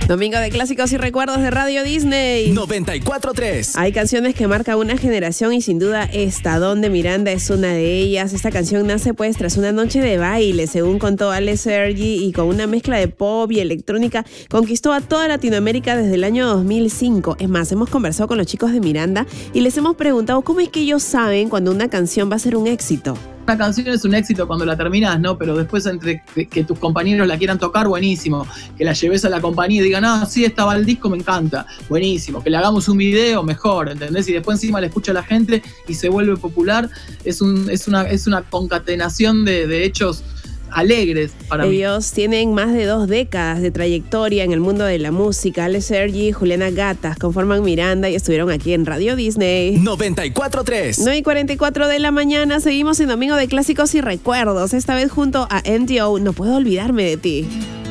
Domingo de clásicos y recuerdos de Radio Disney 94.3. Hay canciones que marcan una generación y sin duda esta, Donde Miranda es una de ellas. Esta canción nace pues tras una noche de baile, según contó Ale Sergi, y con una mezcla de pop y electrónica conquistó a toda Latinoamérica desde el año 2005. Es más, hemos conversado con los chicos de Miranda y les hemos preguntado cómo es que ellos saben cuando una canción va a ser un éxito. Una canción es un éxito cuando la terminás, ¿no? Pero después entre que tus compañeros la quieran tocar, buenísimo. Que la lleves a la compañía y digan, sí, esta va al disco, me encanta. Buenísimo. Que le hagamos un video, mejor, ¿entendés? Y después encima la escucha la gente y se vuelve popular. Es una concatenación de hechos alegres para mí. Ellos tienen más de 2 décadas de trayectoria en el mundo de la música. Ale Sergi y Juliana Gatas conforman Miranda y estuvieron aquí en Radio Disney 94.3. 9:44 de la mañana. Seguimos en Domingo de Clásicos y Recuerdos, esta vez junto a NTO, No Puedo Olvidarme de Ti.